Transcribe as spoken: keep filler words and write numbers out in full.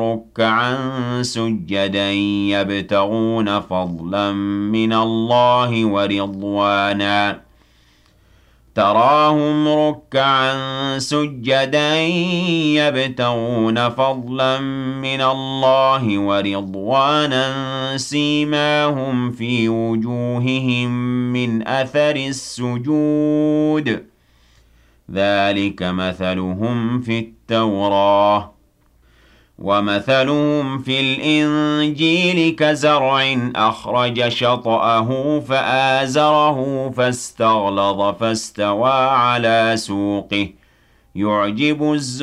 رُكَّعًا سُجَّدًا يَبْتَغُونَ فَضْلًا مِّنَ اللَّهِ وَرِضْوَانًا تَرَاهُمْ رُكَّعًا سُجَّدًا يَبْتَغُونَ فَضْلًا مِّنَ اللَّهِ وَرِضْوَانًا سِيمَاهُمْ فِي وُجُوهِهِم مِّنْ أَثَرِ السُّجُودِ ذَٰلِكَ مَثَلُهُمْ فِي التَّوْرَاةِ ۚ وَمَثَلُهُمْ فِي الْإِنجِيلِ كَزَرْعٍ أَخْرَجَ شَطْأَهُ فَآزَرَهُ فَاسْتَغْلَظَ فَاسْتَوَىٰ عَلَىٰ سُوقِهِ يُعْجِبُ الزُّرَّاعَ